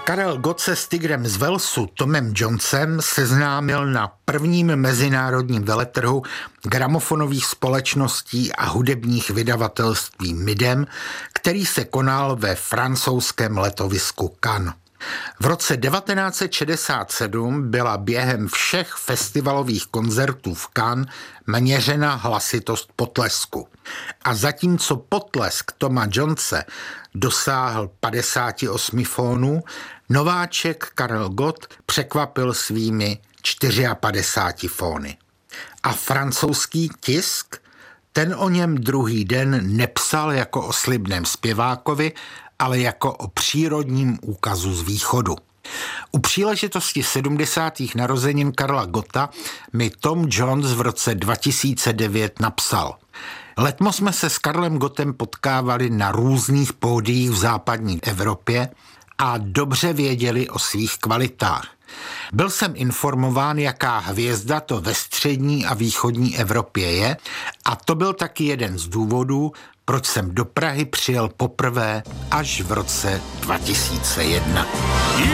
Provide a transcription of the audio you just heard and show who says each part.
Speaker 1: Karel Gott se s tigrem z Walesu Tomem Jonesem seznámil na prvním mezinárodním veletrhu gramofonových společností a hudebních vydavatelství MIDEM, který se konal ve francouzském letovisku Cannes. V roce 1967 byla během všech festivalových koncertů v Cannes měřena hlasitost potlesku. A zatímco potlesk Toma Jonese dosáhl 58 fónů, nováček Karel Gott překvapil svými 54 fóny. A francouzský tisk, ten o něm druhý den nepsal jako o slibném zpěvákovi, ale jako o přírodním úkazu z východu. U příležitosti 70. narozenin Karla Gotta mi Tom Jones v roce 2009 napsal: Letmo jsme se s Karlem Gottem potkávali na různých pódiích v západní Evropě a dobře věděli o svých kvalitách. Byl jsem informován, jaká hvězda to ve střední a východní Evropě je, a to byl taky jeden z důvodů, proč jsem do Prahy přijel poprvé až v roce 2001.